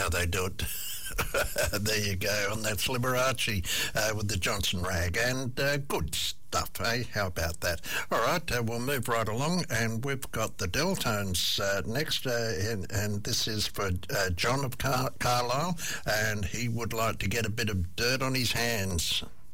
how they do it. There you go, and that's Liberace with the Johnson Rag, and good stuff, eh? How about that? All right, we'll move right along, and we've got the Deltones next, and this is for John of Carlisle, and he would like to get a bit of dirt on his hands.